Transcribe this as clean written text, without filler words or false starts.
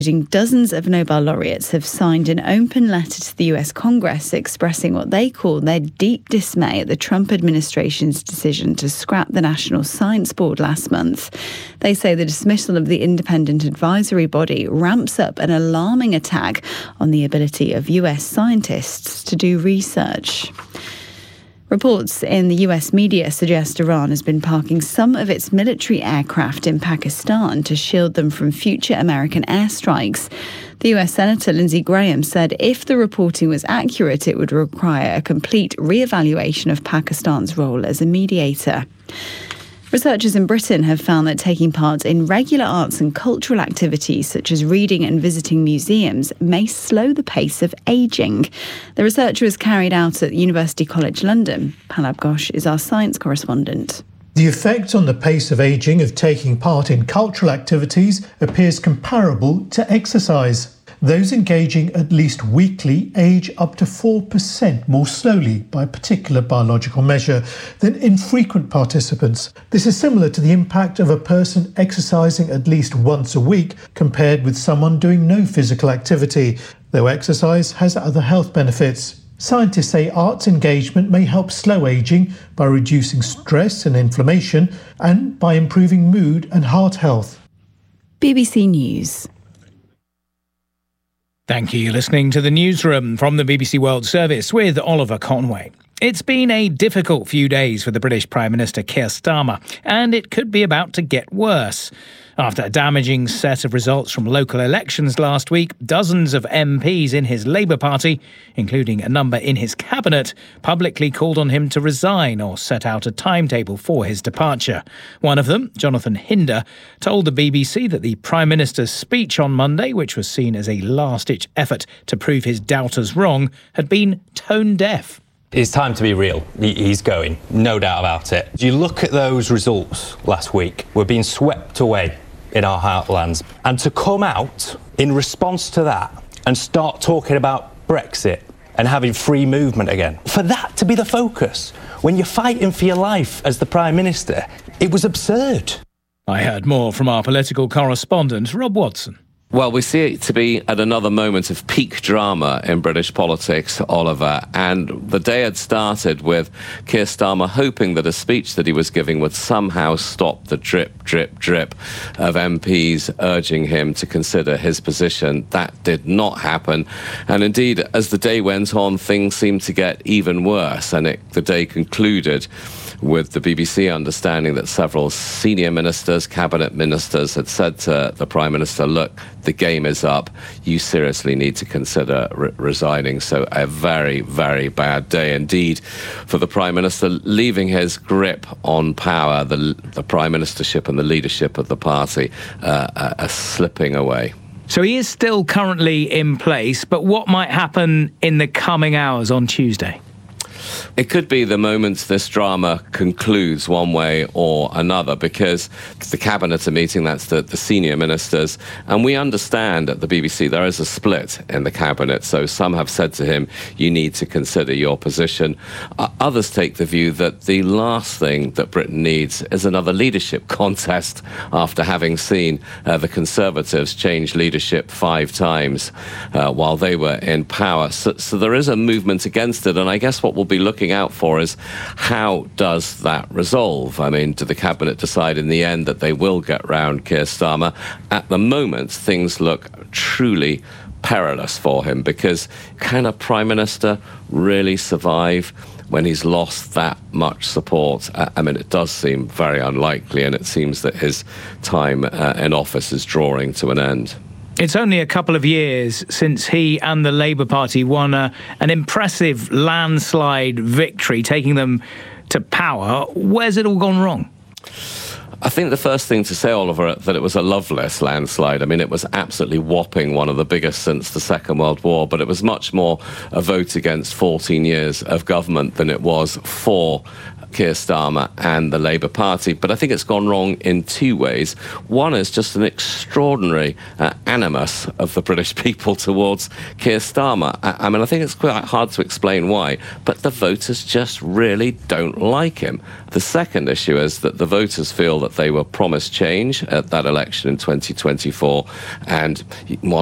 Dozens of Nobel laureates have signed an open letter to the US Congress expressing what they call their deep dismay at the Trump administration's decision to scrap the National Science Board last month. They say the dismissal of the independent advisory body ramps up an alarming attack on the ability of US scientists to do research. Reports in the US media suggest Iran has been parking some of its military aircraft in Pakistan to shield them from future American airstrikes. The US Senator Lindsey Graham said if the reporting was accurate, it would require a complete re-evaluation of Pakistan's role as a mediator. Researchers in Britain have found that taking part in regular arts and cultural activities such as reading and visiting museums may slow the pace of ageing. The research was carried out at University College London. Palab Ghosh is our science correspondent. The effect on the pace of ageing of taking part in cultural activities appears comparable to exercise. Those engaging at least weekly age up to 4% more slowly by a particular biological measure than infrequent participants. This is similar to the impact of a person exercising at least once a week compared with someone doing no physical activity, though exercise has other health benefits. Scientists say arts engagement may help slow ageing by reducing stress and inflammation and by improving mood and heart health. BBC News. Thank you. You're listening to the Newsroom from the BBC World Service with Oliver Conway. It's been a difficult few days for the British Prime Minister Keir Starmer, and it could be about to get worse. After a damaging set of results from local elections last week, dozens of MPs in his Labour Party, including a number in his cabinet, publicly called on him to resign or set out a timetable for his departure. One of them, Jonathan Hinder, told the BBC that the Prime Minister's speech on Monday, which was seen as a last-ditch effort to prove his doubters wrong, had been tone-deaf. It's time to be real. He's going, no doubt about it. You look at those results last week, we're being swept away in our heartlands. And to come out in response to that and start talking about Brexit and having free movement again, for that to be the focus, when you're fighting for your life as the Prime Minister, it was absurd. I heard more from our political correspondent, Rob Watson. Well, we see it to be at another moment of peak drama in British politics, Oliver, and the day had started with Keir Starmer hoping that a speech that he was giving would somehow stop the drip, drip, drip of MPs urging him to consider his position. That did not happen, and indeed, as the day went on, things seemed to get even worse, and the day concluded with the BBC understanding that several senior ministers, cabinet ministers, had said to the Prime Minister, look, the game is up, you seriously need to consider resigning. So a very, very bad day indeed for the Prime Minister, leaving his grip on power, the Prime Ministership and the leadership of the party are slipping away. So he is still currently in place, but what might happen in the coming hours on Tuesday? It could be the moment this drama concludes one way or another, because the cabinet are meeting, that's the senior ministers, and we understand at the BBC there is a split in the cabinet, so some have said to him, you need to consider your position. Others take the view that the last thing that Britain needs is another leadership contest after having seen the Conservatives change leadership 5 times while they were in power. So there is a movement against it, and I guess what we'll be looking out for is how does that resolve? I mean, do the cabinet decide in the end that they will get round Keir Starmer? At the moment, things look truly perilous for him, because can a Prime Minister really survive when he's lost that much support? I mean, it does seem very unlikely, and it seems that his time in office is drawing to an end. It's only a couple of years since he and the Labour Party won an impressive landslide victory, taking them to power. Where's it all gone wrong? I think the first thing to say, Oliver, that it was a loveless landslide. I mean, it was absolutely whopping, one of the biggest since the Second World War, but it was much more a vote against 14 years of government than it was for Keir Starmer and the Labour Party. But I think it's gone wrong in two ways. One is just an extraordinary animus of the British people towards Keir Starmer. I mean, I think it's quite hard to explain why, but the voters just really don't like him. The second issue is that the voters feel that they were promised change at that election in 2024, and